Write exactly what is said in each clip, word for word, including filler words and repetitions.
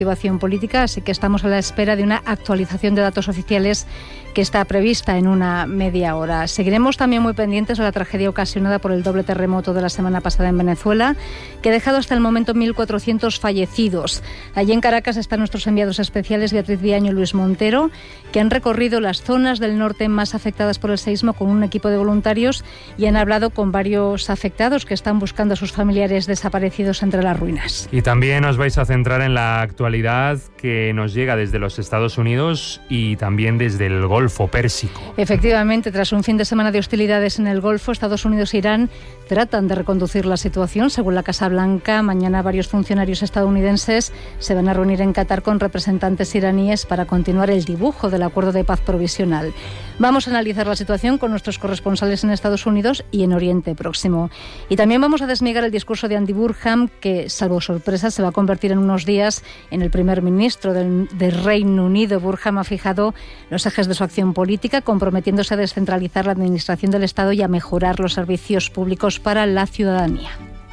Acción política, así que estamos a la espera de una actualización de datos oficiales que está prevista en una media hora. Seguiremos también muy pendientes de la tragedia ocasionada por el doble terremoto de la semana pasada en Venezuela, que ha dejado hasta el momento mil cuatrocientos fallecidos. Allí en Caracas están nuestros enviados especiales Beatriz Viaño y Luis Montero, que han recorrido las zonas del norte más afectadas por el seísmo con un equipo de voluntarios y han hablado con varios afectados que están buscando a sus familiares desaparecidos entre las ruinas. Y también os vais a centrar en la actualidad que nos llega desde los Estados Unidos y también desde el Golfo Pérsico. Efectivamente, tras un fin de semana de hostilidades en el Golfo, Estados Unidos e Irán tratan de reconducir la situación. Según la Casa Blanca, mañana varios funcionarios estadounidenses se van a reunir en Qatar con representantes iraníes para continuar el dibujo del acuerdo de paz provisional. Vamos a analizar la situación con nuestros corresponsales en Estados Unidos y en Oriente Próximo. Y también vamos a desmigar el discurso de Andy Burnham, que, salvo sorpresa, se va a convertir en unos días en el primer ministro del, del Reino Unido. Burnham ha fijado los ejes de su acción política, comprometiéndose a descentralizar la administración del Estado y a mejorar los servicios públicos para la ciudadanía.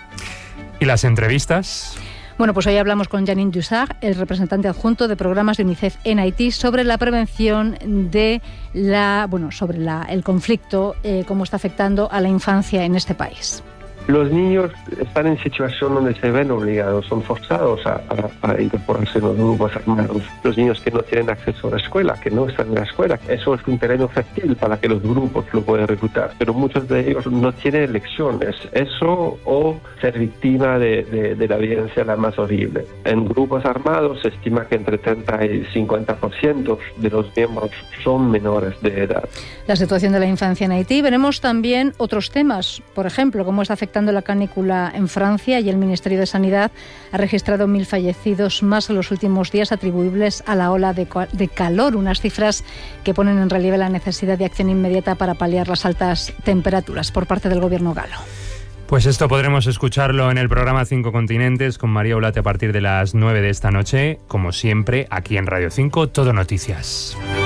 ¿Y las entrevistas? Bueno, pues hoy hablamos con Janine Dussart, el representante adjunto de programas de UNICEF en Haití, sobre la prevención de la, bueno, sobre la, el conflicto, eh, cómo está afectando a la infancia en este país. Los niños están en situación donde se ven obligados, son forzados a, a, a incorporarse en los grupos armados. Los niños que no tienen acceso a la escuela, que no están en la escuela, eso es un terreno fértil para que los grupos lo puedan reclutar. Pero muchos de ellos no tienen elecciones, eso o ser víctima de, de, de la violencia la más horrible. En grupos armados se estima que entre treinta y cincuenta por ciento de los miembros son menores de edad. La situación de la infancia en Haití. Veremos también otros temas, por ejemplo, cómo está afectando la canícula en Francia, y el Ministerio de Sanidad ha registrado mil fallecidos más en los últimos días atribuibles a la ola de, de calor, unas cifras que ponen en relieve la necesidad de acción inmediata para paliar las altas temperaturas por parte del gobierno galo. Pues esto podremos escucharlo en el programa Cinco Continentes con María Ulate a partir de las nueve de esta noche, como siempre, aquí en Radio cinco, Todo Noticias.